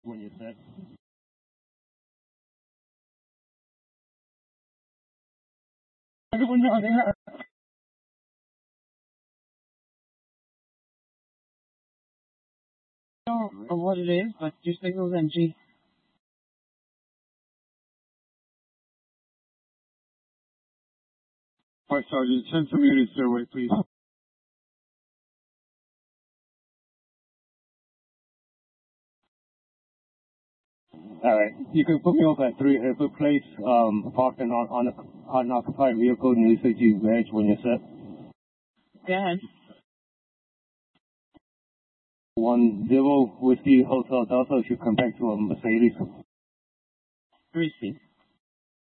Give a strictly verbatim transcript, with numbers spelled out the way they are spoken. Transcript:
when you're set. Of what it is, but your signal's M G. Alright, Sergeant, send some units their way, please. Alright, you can put me up at three Hippo Place, um, parking on, on a unoccupied vehicle, New City Ranch when you're set. Go ahead. One Zero Whiskey Hotel Delta, if you come back to a Mercedes. Receipt.